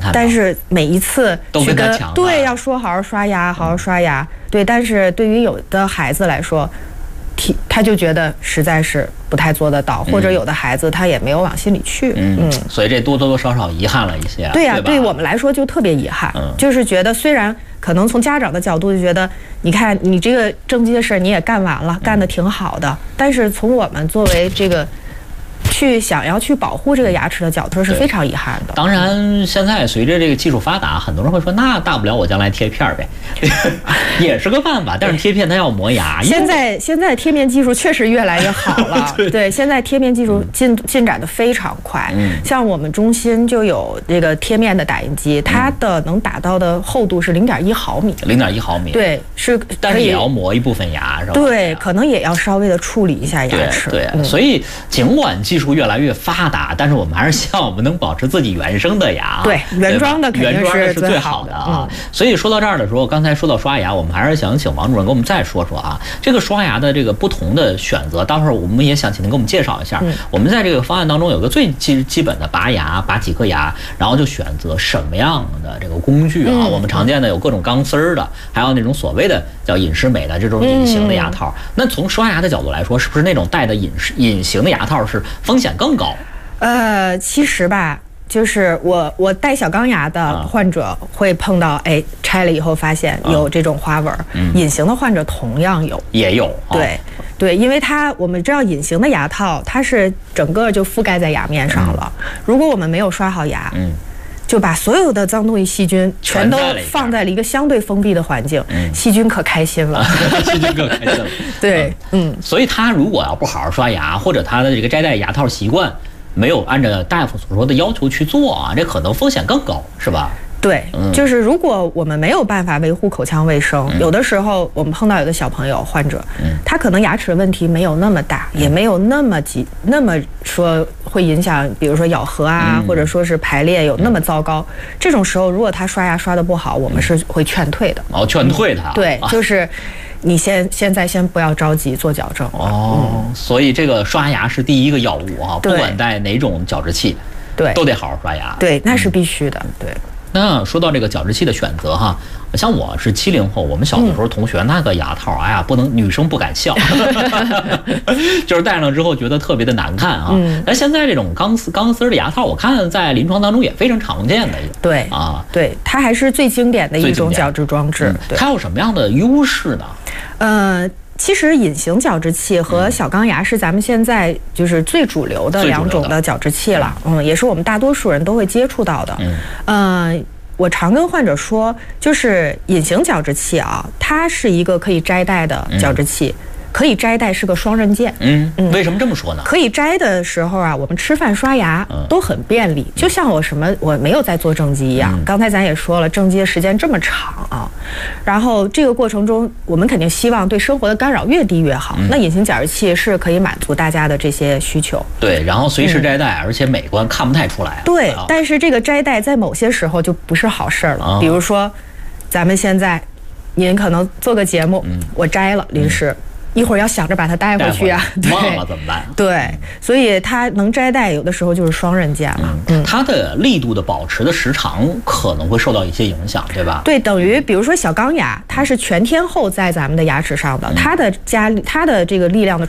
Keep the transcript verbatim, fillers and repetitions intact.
看到。 但是每一次都跟他抢， 对，要说好好刷牙，好好刷牙，嗯、对。但是对于有的孩子来说，他就觉得实在是不太做得到，或者有的孩子他也没有往心里去， 嗯，嗯所以这多多多少少遗憾了一些。 对呀、啊， 对对我们来说就特别遗憾， 嗯、 就是觉得虽然可能从家长的角度就觉得，你看你这个正畸的事你也干完了，干得挺好的，嗯、但是从我们作为这个。去想要去保护这个牙齿的角度是非常遗憾的。 当然，现在随着这个技术发达，很多人会说，那大不了我将来贴片呗，也是个办法。但是贴片它要磨牙。 现在现在贴面技术确实越来越好了，对, 对，现在贴面技术进进展的非常快。嗯，像我们中心就有这个贴面的打印机，它的能打到的厚度是零点一毫米， 零点一毫米， 对，是， 但是也要磨一部分牙，是吧？ 对，可能也要稍微的处理一下牙齿。 对，对嗯、 所以尽管技术越来越发达，但是我们还是希望我们能保持自己原生的牙， 对，原装的肯定是最好的啊。嗯、所以说到这儿的时候，刚才说到刷牙，我们还是想请王主任给我们再说说啊，这个刷牙的这个不同的选择，待会儿我们也想请您给我们介绍一下。嗯、我们在这个方案当中有个最基基本的拔牙，拔几颗牙，然后就选择什么样的这个工具啊？嗯、我们常见的有各种钢丝儿的，还有那种所谓的叫隐适美的这种隐形的牙套。嗯、那从刷牙的角度来说，是不是那种戴的隐隐形的牙套是风险更高？ 呃，其实吧，就是我我戴小钢牙的患者会碰到，哎，拆了以后发现有这种花纹，嗯、隐形的患者同样有， 也有， 对。对，因为它我们知道隐形的牙套，它是整个就覆盖在牙面上了。嗯、如果我们没有刷好牙，嗯，就把所有的脏东西、细菌全都放在了一个相对封闭的环境，嗯、细菌可开心了， 细菌可开心了。 对，嗯， 所以他如果要不好好刷牙，或者他的这个摘戴牙套习惯没有按照大夫所说的要求去做啊，这可能风险更高，是吧？ 对，就是如果我们没有办法维护口腔卫生，嗯、有的时候我们碰到有的小朋友患者，嗯、他可能牙齿问题没有那么大，嗯、也没有那么急，那么说会影响，比如说咬合啊，嗯、或者说是排列有那么糟糕。嗯、这种时候，如果他刷牙刷得不好，我们是会劝退的。 哦，劝退他。 嗯、对，就是你先现在先不要着急做矫正。 哦，嗯、所以这个刷牙是第一个要务啊，不管戴哪种矫治器， 对， 都得好好刷牙。 对，那是必须的。对。 那说到这个矫治器的选择哈，像我是七零后，我们小的时候同学那个牙套，哎呀，不能女生不敢笑，就是戴上之后觉得特别的难看啊。嗯。但现在这种钢丝钢丝的牙套，我看在临床当中也非常常见的。 对啊， 对，它还是最经典的一种矫治装置。 嗯、它有什么样的优势呢？ 呃。其实隐形矫治器和小钢牙是咱们现在就是最主流的两种的矫治器了，嗯，也是我们大多数人都会接触到的。嗯，呃，我常跟患者说，就是隐形矫治器啊，它是一个可以摘戴的矫治器。嗯，可以摘戴是个双刃剑。 嗯嗯，为什么这么说呢？ 可以摘的时候啊，我们吃饭刷牙都很便利，嗯、就像我什么我没有在做正畸一样。嗯、刚才咱也说了，正畸的时间这么长啊，然后这个过程中，我们肯定希望对生活的干扰越低越好。嗯、那隐形矫治器是可以满足大家的这些需求。 对，然后随时摘戴，嗯、而且美观看不太出来。 对，啊、但是这个摘戴在某些时候就不是好事了，啊、比如说，咱们现在，您可能做个节目，嗯、我摘了临时。嗯一会儿要想着把它带回去啊， 忘了怎么办？ 对，所以它能摘戴，有的时候就是双刃剑了。 嗯，它的力度的保持的时长可能会受到一些影响，对吧？ 对，等于比如说小钢牙，它是全天候在咱们的牙齿上的，它的加它的这个力量的